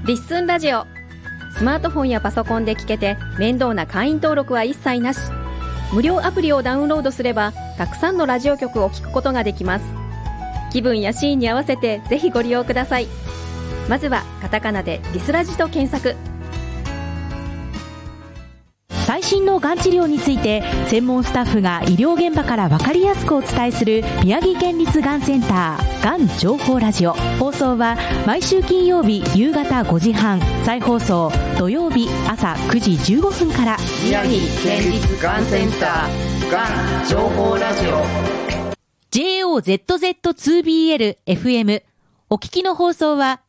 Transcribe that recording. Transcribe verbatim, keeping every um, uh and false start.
リッスンラジオ。スマートフォンやパソコンで聞けて面倒な会員登録は一切なし。無料アプリをダウンロードすればたくさんのラジオ局を聞くことができます。気分やシーンに合わせてぜひご利用ください。まずはカタカナでリスラジと検索。 最新のがん治療について専門スタッフが医療現場から分かりやすくお伝えする宮城県立がんセンターがん情報ラジオ。放送は毎週金曜日夕方ごじはん、再放送土曜日朝くじじゅうごふんから。 宮城県立がんセンターがん情報ラジオジェイオーゼットゼットツービーエルエフエム。 お聞きの放送は